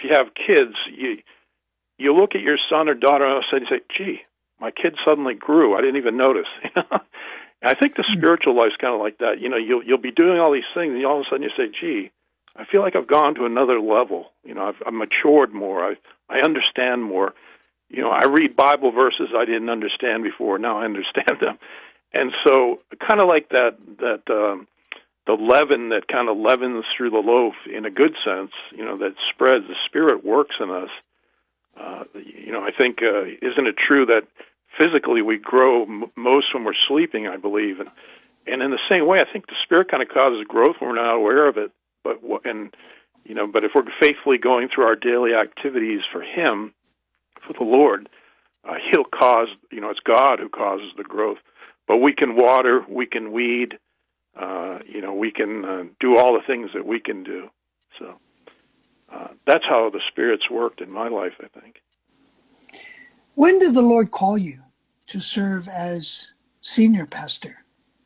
you have kids, you look at your son or daughter and all of a sudden you say, "Gee, my kid suddenly grew. I didn't even notice." And I think the spiritual life's kind of like that. You'll be doing all these things, and all of a sudden you say, "Gee, I feel like I've gone to another level. I've matured more. I understand more. I read Bible verses I didn't understand before. Now I understand them." And so, kind of like that the leaven that kind of leavens through the loaf in a good sense, that spreads. The Spirit works in us. I think, isn't it true that physically we grow most when we're sleeping, I believe. And in the same way, I think the Spirit kind of causes growth when we're not aware of it. But if we're faithfully going through our daily activities for Him, for the Lord, He'll cause, it's God who causes the growth. But we can water, we can weed, we can do all the things that we can do. So that's how the Spirit's worked in my life, I think. When did the Lord call you to serve as senior pastor?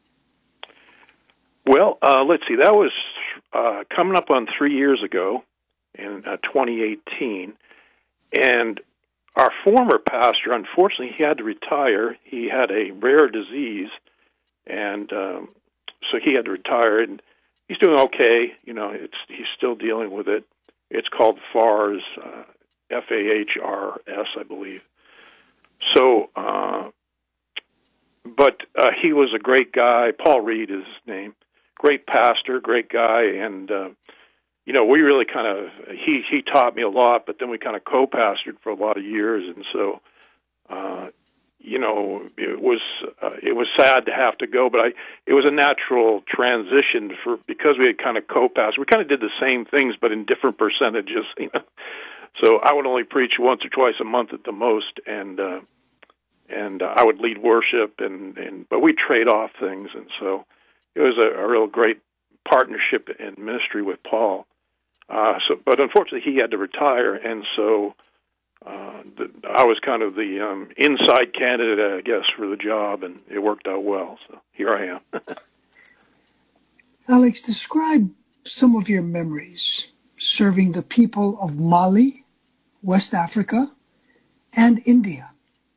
Well, let's see. That was coming up on 3 years ago in 2018. And our former pastor, unfortunately, he had to retire. He had a rare disease, and so he had to retire. And he's doing okay. He's still dealing with it. It's called FARS, FAHRS, I believe. So, but he was a great guy. Paul Reed is his name. Great pastor, great guy, and we really kind of he taught me a lot, but then we kind of co-pastored for a lot of years, and so it was sad to have to go, but it was a natural transition because we had kind of co-pastored. We kind of did the same things, but in different percentages. So I would only preach once or twice a month at the most, and I would lead worship, but we trade off things, and so it was a real great partnership and ministry with Paul. But unfortunately, he had to retire, and so I was kind of the inside candidate, I guess, for the job, and it worked out well. So here I am. Alex, describe some of your memories serving the people of Mali, West Africa, and India.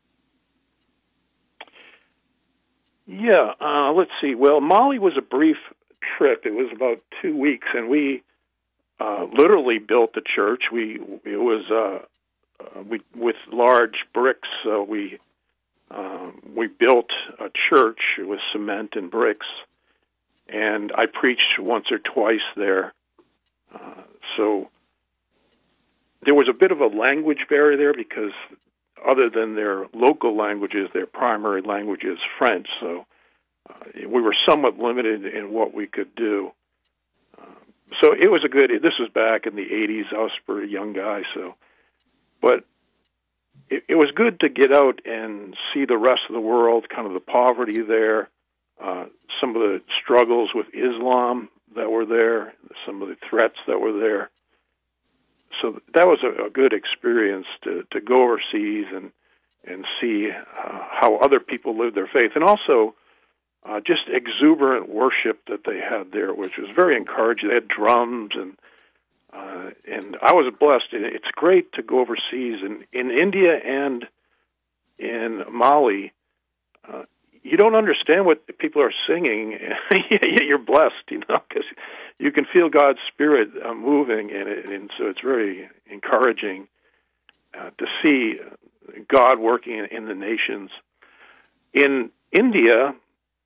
Yeah, let's see. Well, Mali was a brief trip. It was about 2 weeks, and we literally built the church. It was with large bricks. We built a church with cement and bricks, and I preached once or twice there. So there was a bit of a language barrier there because other than their local languages, their primary language is French. So we were somewhat limited in what we could do. So it was this was back in the 80s. I was a pretty young guy, but it was good to get out and see the rest of the world, kind of the poverty there, some of the struggles with Islam that were there, some of the threats that were there. So that was a good experience to go overseas and see how other people live their faith, and also just exuberant worship that they had there, which was very encouraging. They had drums, and I was blessed. It's great to go overseas. In India and in Mali, you don't understand what people are singing. You're blessed, because you can feel God's Spirit moving in it, and so it's very encouraging to see God working in the nations. In India,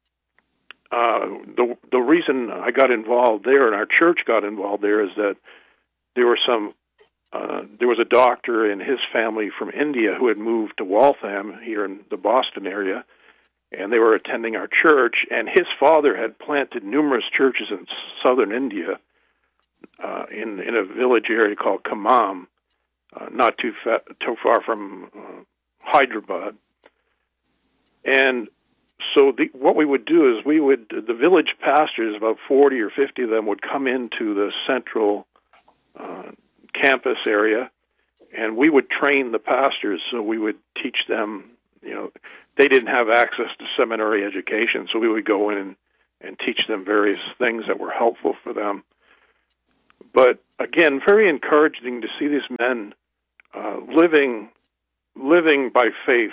the reason I got involved there and our church got involved there is that there was a doctor and his family from India who had moved to Waltham here in the Boston area, and they were attending our church, and his father had planted numerous churches in southern India, in a village area called Khammam, not too far from Hyderabad. And so what we would do is the village pastors, about 40 or 50 of them, would come into the central campus area, and we would train the pastors. So we would teach them, they didn't have access to seminary education, so we would go in and teach them various things that were helpful for them. But again, very encouraging to see these men living by faith,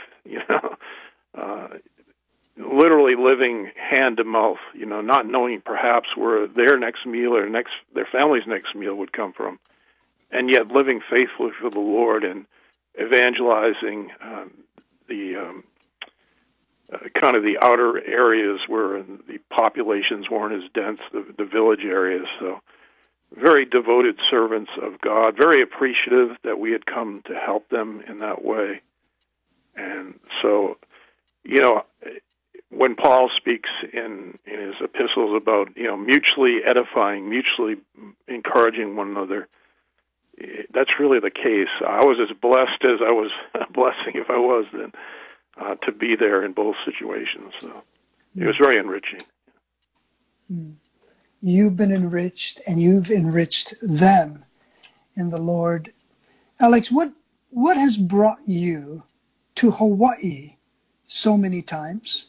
literally living hand to mouth, not knowing perhaps where their next meal or their family's next meal would come from, and yet living faithfully for the Lord and evangelizing the kind of the outer areas where the populations weren't as dense, the village areas. So very devoted servants of God, very appreciative that we had come to help them in that way. And so, when Paul speaks in his epistles about, mutually edifying, mutually encouraging one another, that's really the case. I was as blessed as I was a blessing if I was then to be there in both situations. So it was very enriching. You've been enriched, and you've enriched them in the Lord. Alex, what has brought you to Hawaii so many times?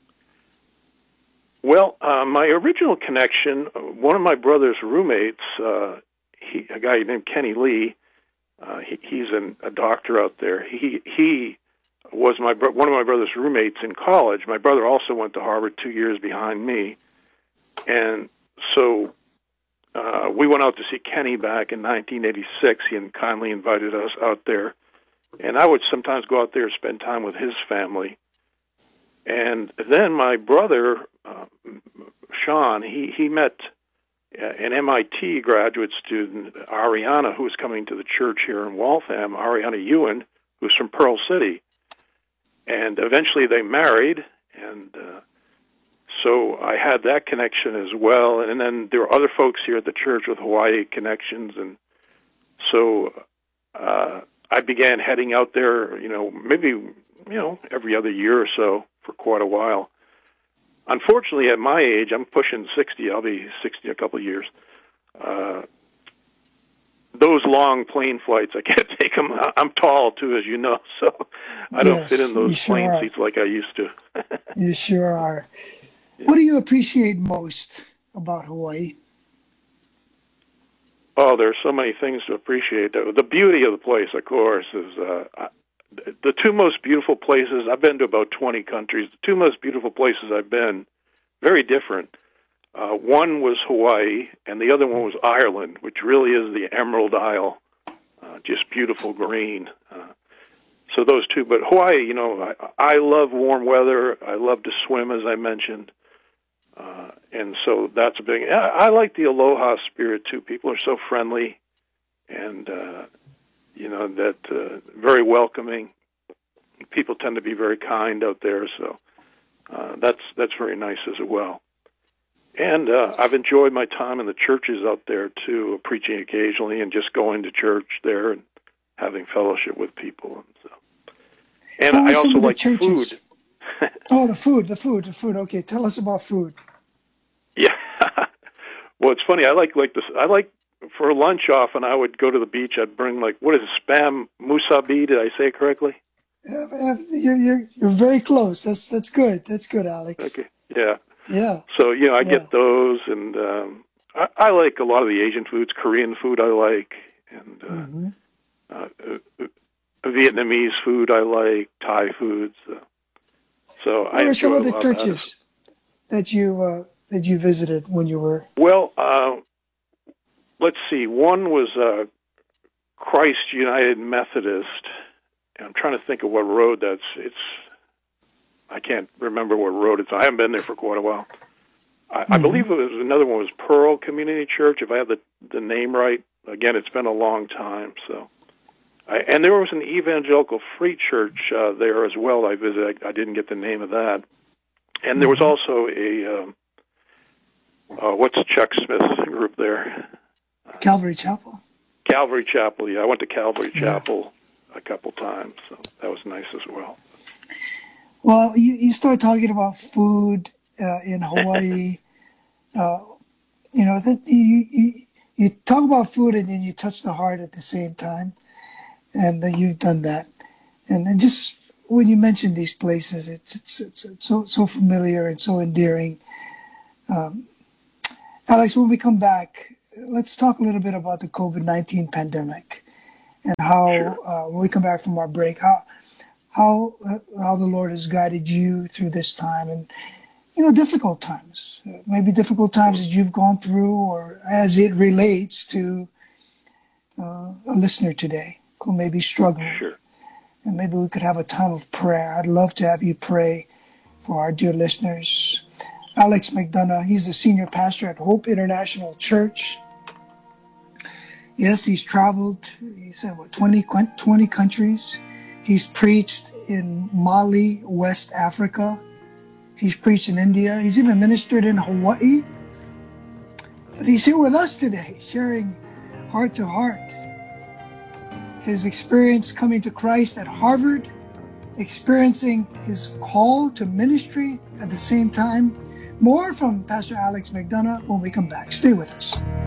Well, my original connection, one of my brother's roommates, a guy named Kenny Lee, he's a doctor out there. He was one of my brother's roommates in college. My brother also went to Harvard 2 years behind me, and so we went out to see Kenny back in 1986. He had kindly invited us out there, and I would sometimes go out there and spend time with his family. And then my brother, Sean, he met an MIT graduate student, Ariana, who was coming to the church here in Waltham, Ariana Ewan, who's from Pearl City. And eventually they married, and so I had that connection as well. And then there were other folks here at the church with Hawaii connections, and so I began heading out there, maybe, every other year or so for quite a while. Unfortunately, at my age, I'm pushing 60. I'll be 60 in a couple of years. Those long plane flights, I can't take them. I'm tall, too, as you know, so I don't fit in those plane seats like I used to. You sure are. Yeah. What do you appreciate most about Hawaii? Oh, there's so many things to appreciate. The beauty of the place, of course, is the two most beautiful places. I've been to about 20 countries. The two most beautiful places I've been, very different. One was Hawaii, and the other one was Ireland, which really is the Emerald Isle, just beautiful green. So those two. But Hawaii, I love warm weather. I love to swim, as I mentioned. And so that's a big... I like the aloha spirit, too. People are so friendly and, very welcoming. People tend to be very kind out there, so that's very nice as well. And I've enjoyed my time in the churches out there, too, preaching occasionally and just going to church there and having fellowship with people. And I also like food. Oh, the food. Okay, tell us about food. Yeah. Well, it's funny. I like for lunch often I would go to the beach. I'd bring what is it, spam musabi? Did I say it correctly? You're very close. That's good. That's good, Alex. Okay. Yeah. Yeah. So I get those, and I like a lot of the Asian foods. Korean food I like, and Vietnamese food I like. Thai foods. So what are some of the churches that you visited when you were? Well, let's see. One was Christ United Methodist. I'm trying to think of what road it's. I can't remember what road it's on. I haven't been there for quite a while. I believe another one was Pearl Community Church, if I have the name right. Again, it's been a long time. So, and there was an Evangelical Free Church there as well. I visited. I didn't get the name of that. And there was also a what's Chuck Smith's group there? Calvary Chapel. Calvary Chapel. Yeah, I went to Calvary Chapel a couple times, so that was nice as well. Well, you start talking about food in Hawaii. You talk about food and then you touch the heart at the same time, and you've done that. And then just when you mention these places, it's so familiar and so endearing. Alex, when we come back, let's talk a little bit about the COVID-19 pandemic and how, when we come back from our break, how the Lord has guided you through this time, and difficult times, maybe difficult times that you've gone through, or as it relates to a listener today who may be struggling. Sure. And maybe we could have a time of prayer. I'd love to have you pray for our dear listeners. Alex McDonough, he's the senior pastor at Hope International Church. Yes, he's traveled, he said, 20 countries. He's preached in Mali, West Africa. He's preached in India. He's even ministered in Hawaii. But he's here with us today, sharing heart to heart his experience coming to Christ at Harvard, experiencing his call to ministry at the same time. More from Pastor Alex McDonough when we come back. Stay with us.